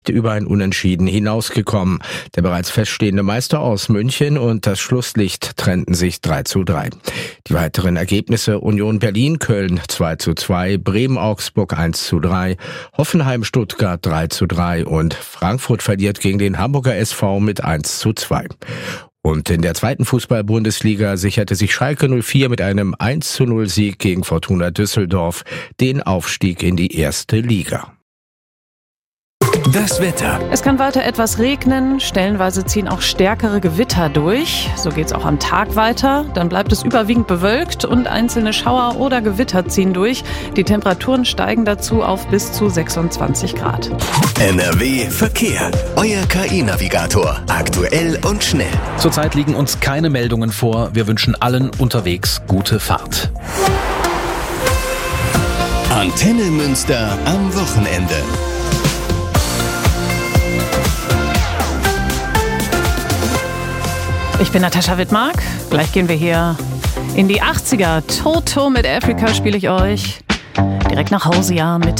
über ein Unentschieden hinausgekommen. Der bereits feststehende Meister aus München und das Schlusslicht trennten sich 3:3. Die weiteren Ergebnisse: Union Berlin-Köln 2:2, Bremen-Augsburg 1:3, Hoffenheim-Stuttgart 3:3 und Frankfurt verliert gegen den Hamburger SV mit 1:2. Und in der zweiten Fußball-Bundesliga sicherte sich Schalke 04 mit einem 1:0-Sieg gegen Fortuna Düsseldorf den Aufstieg in die erste Liga. Das Wetter. Es kann weiter etwas regnen, stellenweise ziehen auch stärkere Gewitter durch. So geht's auch am Tag weiter. Dann bleibt es überwiegend bewölkt und einzelne Schauer oder Gewitter ziehen durch. Die Temperaturen steigen dazu auf bis zu 26 Grad. NRW Verkehr. Euer KI-Navigator. Aktuell und schnell. Zurzeit liegen uns keine Meldungen vor. Wir wünschen allen unterwegs gute Fahrt. Antenne Münster am Wochenende. Ich bin Natascha Wittmark. Gleich gehen wir hier in die 80er. Toto mit Africa spiele ich euch. Direkt nach Hause, ja, mit